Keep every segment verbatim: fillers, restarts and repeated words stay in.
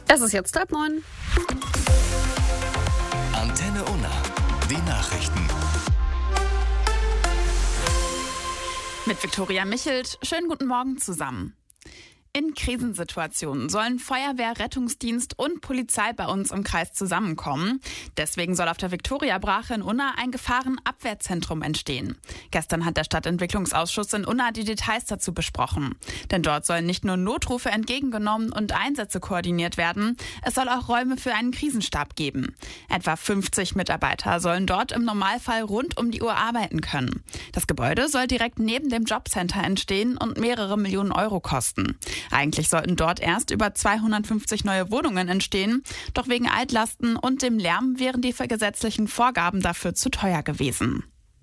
Es ist jetzt halb neun. Antenne Unna, die Nachrichten. Mit Viktoria Michelt. Schönen guten Morgen zusammen. In Krisensituationen sollen Feuerwehr, Rettungsdienst und Polizei bei uns im Kreis zusammenkommen. Deswegen soll auf der Viktoriabrache in Unna ein Gefahrenabwehrzentrum entstehen. Gestern hat der Stadtentwicklungsausschuss in Unna die Details dazu besprochen. Denn dort sollen nicht nur Notrufe entgegengenommen und Einsätze koordiniert werden, es soll auch Räume für einen Krisenstab geben. Etwa fünfzig Mitarbeiter sollen dort im Normalfall rund um die Uhr arbeiten können. Das Gebäude soll direkt neben dem Jobcenter entstehen und mehrere Millionen Euro kosten. Eigentlich sollten dort erst über zweihundertfünfzig neue Wohnungen entstehen, doch wegen Altlasten und dem Lärm wären die gesetzlichen Vorgaben dafür zu teuer gewesen.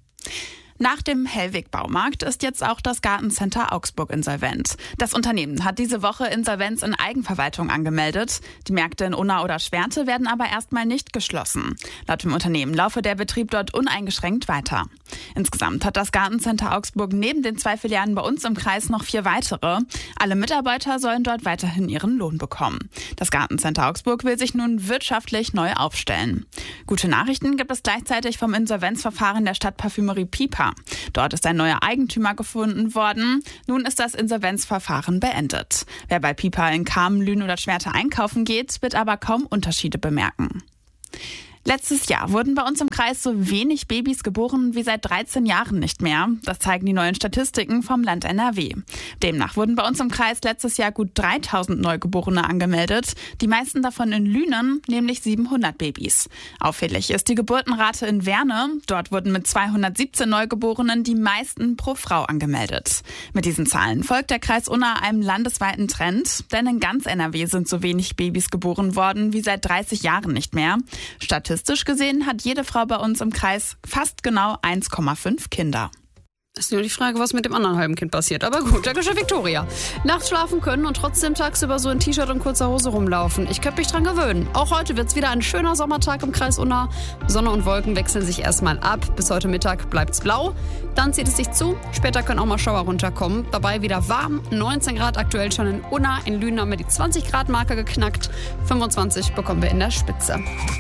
Nach dem Hellweg-Baumarkt ist jetzt auch das Gartencenter Augsburg insolvent. Das Unternehmen hat diese Woche Insolvenz in Eigenverwaltung angemeldet. Die Märkte in Unna oder Schwerte werden aber erstmal nicht geschlossen. Laut dem Unternehmen laufe der Betrieb dort uneingeschränkt weiter. Insgesamt hat das Gartencenter Augsburg neben den zwei Filialen bei uns im Kreis noch vier weitere. Alle Mitarbeiter sollen dort weiterhin ihren Lohn bekommen. Das Gartencenter Augsburg will sich nun wirtschaftlich neu aufstellen. Gute Nachrichten gibt es gleichzeitig vom Insolvenzverfahren der Stadtparfümerie Pipa. Dort ist ein neuer Eigentümer gefunden worden. Nun ist das Insolvenzverfahren beendet. Wer bei Pipa in Kamen, Lünen oder Schwerte einkaufen geht, wird aber kaum Unterschiede bemerken. Letztes Jahr wurden bei uns im Kreis so wenig Babys geboren wie seit dreizehn Jahren nicht mehr. Das zeigen die neuen Statistiken vom Land N R W. Demnach wurden bei uns im Kreis letztes Jahr gut dreitausend Neugeborene angemeldet. Die meisten davon in Lünen, nämlich siebenhundert Babys. Auffällig ist die Geburtenrate in Werne. Dort wurden mit zweihundertsiebzehn Neugeborenen die meisten pro Frau angemeldet. Mit diesen Zahlen folgt der Kreis Unna einem landesweiten Trend. Denn in ganz N R W sind so wenig Babys geboren worden wie seit dreißig Jahren nicht mehr. Statistisch gesehen hat jede Frau bei uns im Kreis fast genau eins Komma fünf Kinder. Ist nur die Frage, was mit dem anderen halben Kind passiert. Aber gut, danke schön, Viktoria. Nachts schlafen können und trotzdem tagsüber so in T-Shirt und kurzer Hose rumlaufen. Ich könnte mich dran gewöhnen. Auch heute wird es wieder ein schöner Sommertag im Kreis Unna. Sonne und Wolken wechseln sich erstmal ab. Bis heute Mittag bleibt's blau. Dann zieht es sich zu. Später können auch mal Schauer runterkommen. Dabei wieder warm. neunzehn Grad aktuell schon in Unna. In Lünen haben wir die zwanzig Grad Marke geknackt. fünfundzwanzig bekommen wir in der Spitze.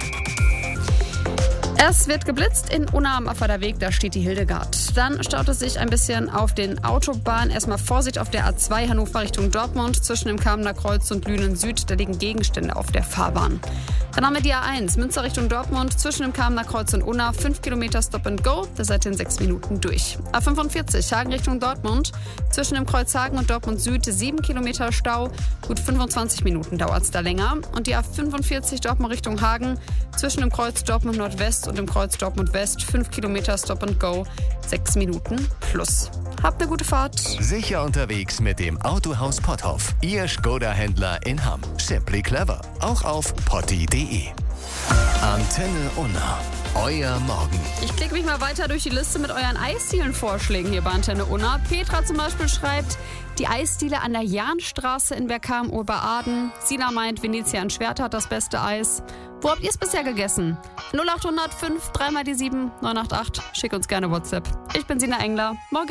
Es wird geblitzt in Unna am Affader Weg, da steht die Hildegard. Dann staut es sich ein bisschen auf den Autobahnen. Erstmal Vorsicht auf der A zwei Hannover Richtung Dortmund. Zwischen dem Kamener Kreuz und Lünen Süd, da liegen Gegenstände auf der Fahrbahn. Dann haben wir die A eins, Münster Richtung Dortmund. Zwischen dem Kamener Kreuz und Unna fünf Kilometer Stop and Go. Da seid ihr in sechs Minuten durch. A fünfundvierzig, Hagen Richtung Dortmund. Zwischen dem Kreuz Hagen und Dortmund Süd sieben Kilometer Stau. Gut fünfundzwanzig Minuten dauert es da länger. Und die A fünfundvierzig Dortmund Richtung Hagen. Zwischen dem Kreuz Dortmund Nordwest und dem Kreuz Dortmund West fünf Kilometer Stop and Go. sechs Minuten plus. Habt eine gute Fahrt. Sicher unterwegs mit dem Autohaus Potthoff. Ihr Skoda-Händler in Hamm. Simply clever. Auch auf potti punkt de. Antenne Unna. Euer Morgen. Ich klicke mich mal weiter durch die Liste mit euren Eisdielenvorschlägen hier bei Antenne Unna. Petra zum Beispiel schreibt, die Eisdiele an der Jahnstraße in Bergkamen-Oberarden. Sina meint, Venezia in Schwerte hat das beste Eis. Wo habt ihr es bisher gegessen? null acht null null fünf drei mal die sieben neun acht acht. Schick uns gerne WhatsApp. Ich bin Sina Engler. Morgen.